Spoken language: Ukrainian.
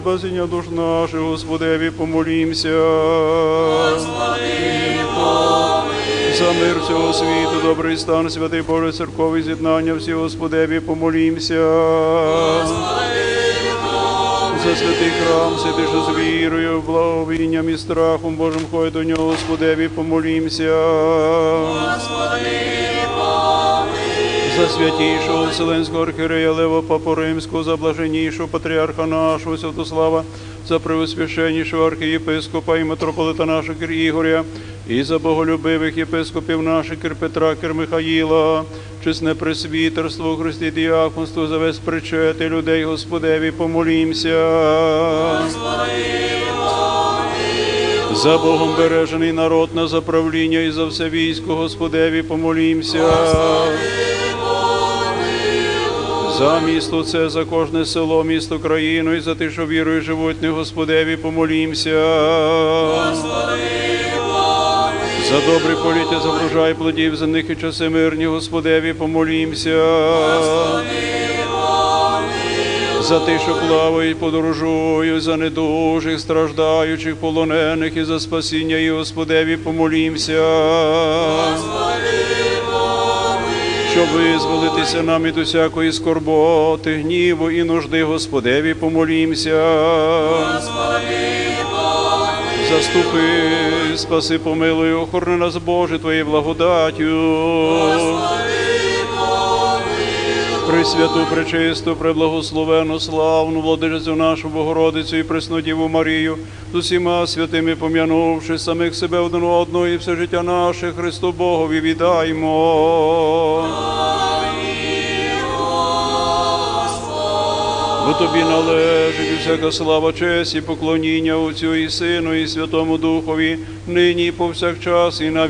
Спасіння душ наших, Господеві, помолімся. За мир всього світу, добрий стан, святий Боже, церкові з'єднання всі, Господеві, помолімся. За святий храм, святий, що з вірою, благовінням і страхом Божим ходить до нього, Господеві, помолімся. За святійшого Вселенського архієрея Лева Папу Римського, за блаженнішого патріарха нашого Святослава, за преосвященнішого архієпископа і митрополита нашого Кир Ігоря, і за боголюбивих єпископів наших Кир Петра, Кир Михаїла, чесне пресвітерство, Христі діяконство, за весь причети людей, Господеві, помолімся. За Богом бережений народ на заправління і за все військо, Господеві, помолімся. За місто це, за кожне село, місто, країну, і за тих, що вірою живуть, не Господеві, помолімся. За добрі поліття, за врожай плодів земних і часи мирні, Господеві, помолімся. За тих, що плавають, подорожують, за недужих, страждаючих, полонених, і за спасіння, і Господеві, помолімся. Щоб визволитися нам від усякої скорботи, гніву і нужди, Господеві, помолімся. Заступи, спаси, помилуй, охорони нас, Боже, Твоєю благодаттю. Пресвяту, пречисту, преблагословену, славну владичицю нашу Богородицю і пресну Діву Марію, з усіма святими пом'янувши самих себе один одного і все життя наше Христу Богові віддаймо. Бо Тобі належить усяка слава, честь і поклоніння Отцю і Сину і Святому Духові, нині і повсякчас і на